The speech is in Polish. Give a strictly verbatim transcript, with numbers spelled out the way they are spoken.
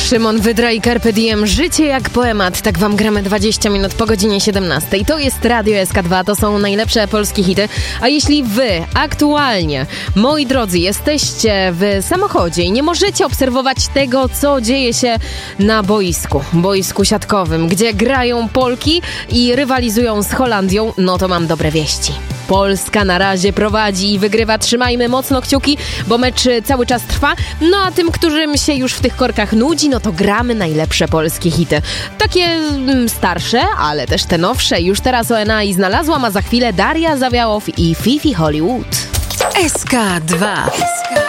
Szymon Wydra i Carpe Diem. Życie jak poemat. Tak wam gramy dwadzieścia minut po godzinie siedemnastej. To jest Radio S K dwa, to są najlepsze polskie hity. A jeśli wy aktualnie, moi drodzy, jesteście w samochodzie i nie możecie obserwować tego, co dzieje się na boisku, boisku siatkowym, gdzie grają Polki i rywalizują z Holandią, no to mam dobre wieści. Polska na razie prowadzi i wygrywa. Trzymajmy mocno kciuki, bo mecz cały czas trwa. No a tym, którym się już w tych korkach nudzi, no to gramy najlepsze polskie hity. Takie mm, starsze, ale też te nowsze. Już teraz O N A i znalazłam, a za chwilę Daria Zawiałow i Fifi Hollywood. S K dwa.